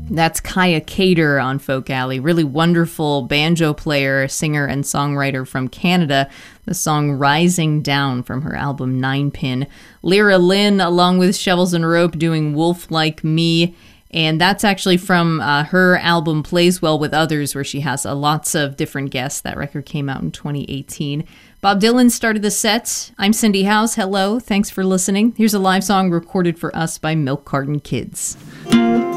That's Kaya Cater on Folk Alley. Really wonderful banjo player, singer, and songwriter from Canada. The song Rising Down from her album Nine Pin. Lyra Lynn, along with Shovels and Rope, doing Wolf Like Me. And that's actually from her album Plays Well With Others, where she has lots of different guests. That record came out in 2018. Bob Dylan started the set. I'm Cindy House. Hello. Thanks for listening. Here's a live song recorded for us by Milk Carton Kids.